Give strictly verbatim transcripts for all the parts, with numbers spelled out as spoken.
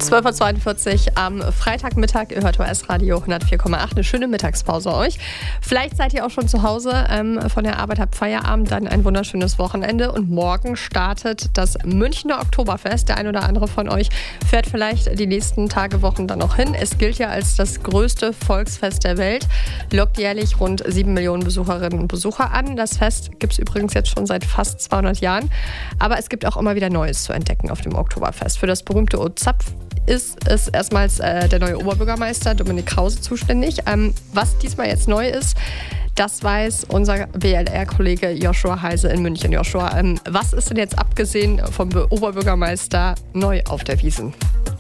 zwölf Uhr zweiundvierzig am Freitagmittag. Ihr hört O S Radio hundertvier Komma acht. Eine schöne Mittagspause euch. Vielleicht seid ihr auch schon zu Hause ähm, von der Arbeit, habt Feierabend, dann ein wunderschönes Wochenende. Und morgen startet das Münchner Oktoberfest. Der ein oder andere von euch fährt vielleicht die nächsten Tage, Wochen dann noch hin. Es gilt ja als das größte Volksfest der Welt. Lockt jährlich rund sieben Millionen Besucherinnen und Besucher an. Das Fest gibt es übrigens jetzt schon seit fast zweihundert Jahren. Aber es gibt auch immer wieder Neues zu entdecken auf dem Oktoberfest. Für das berühmte O-Zapf ist es erstmals äh, der neue Oberbürgermeister Dominik Krause zuständig. Ähm, was diesmal jetzt neu ist, das weiß unser B L R-Kollege Joshua Heise in München. Joshua, ähm, was ist denn jetzt abgesehen vom Oberbürgermeister neu auf der Wiesn?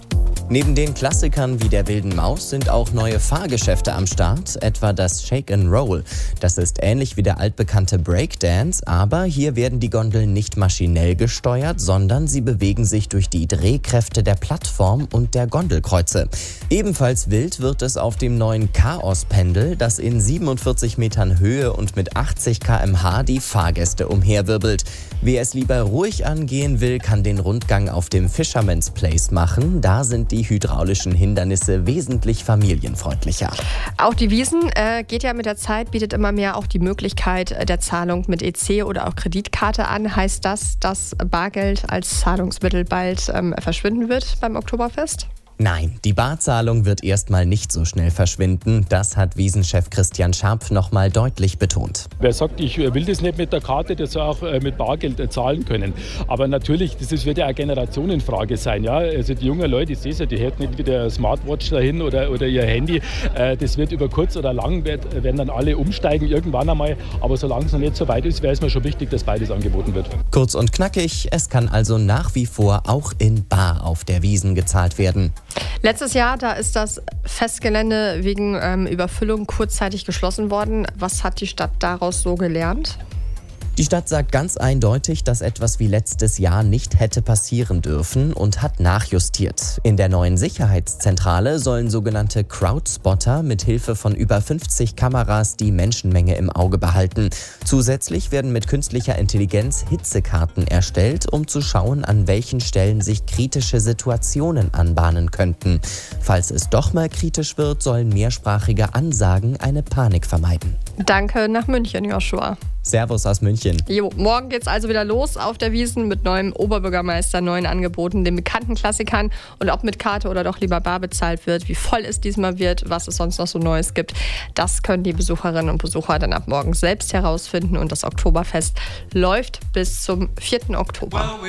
Neben den Klassikern wie der Wilden Maus sind auch neue Fahrgeschäfte am Start, etwa das Shake and Roll. Das ist ähnlich wie der altbekannte Breakdance, aber hier werden die Gondeln nicht maschinell gesteuert, sondern sie bewegen sich durch die Drehkräfte der Plattform und der Gondelkreuze. Ebenfalls wild wird es auf dem neuen Chaos-Pendel, das in siebenundvierzig Metern Höhe und mit achtzig Kilometer pro Stunde die Fahrgäste umherwirbelt. Wer es lieber ruhig angehen will, kann den Rundgang auf dem Fisherman's Place machen. Da sind die hydraulischen Hindernisse wesentlich familienfreundlicher. Auch die Wiesn äh, geht ja mit der Zeit, bietet immer mehr auch die Möglichkeit der Zahlung mit E C oder auch Kreditkarte an. Heißt das, dass Bargeld als Zahlungsmittel bald ähm, verschwinden wird beim Oktoberfest? Nein, die Barzahlung wird erstmal nicht so schnell verschwinden. Das hat Wiesn-Chef Christian Scharpf nochmal deutlich betont. Wer sagt, ich will das nicht mit der Karte, der soll auch mit Bargeld zahlen können. Aber natürlich, das wird ja eine Generationenfrage sein. Ja? Also die jungen Leute, ich sehe es ja, die hätten nicht wieder eine Smartwatch dahin oder, oder ihr Handy. Das wird über kurz oder lang, werden dann alle umsteigen irgendwann einmal. Aber solange es noch nicht so weit ist, wäre es mir schon wichtig, dass beides angeboten wird. Kurz und knackig, es kann also nach wie vor auch in bar auf der Wiesn gezahlt werden. Letztes Jahr, da ist das Festgelände wegen ähm, Überfüllung kurzzeitig geschlossen worden. Was hat die Stadt daraus so gelernt? Die Stadt sagt ganz eindeutig, dass etwas wie letztes Jahr nicht hätte passieren dürfen und hat nachjustiert. In der neuen Sicherheitszentrale sollen sogenannte Crowdspotter mit Hilfe von über fünfzig Kameras die Menschenmenge im Auge behalten. Zusätzlich werden mit künstlicher Intelligenz Hitzekarten erstellt, um zu schauen, an welchen Stellen sich kritische Situationen anbahnen könnten. Falls es doch mal kritisch wird, sollen mehrsprachige Ansagen eine Panik vermeiden. Danke nach München, Joshua. Servus aus München. Jo, morgen geht's also wieder los auf der Wiesn mit neuem Oberbürgermeister, neuen Angeboten, den bekannten Klassikern und ob mit Karte oder doch lieber bar bezahlt wird, wie voll es diesmal wird, was es sonst noch so Neues gibt. Das können die Besucherinnen und Besucher dann ab morgen selbst herausfinden und das Oktoberfest läuft bis zum vierten Oktober.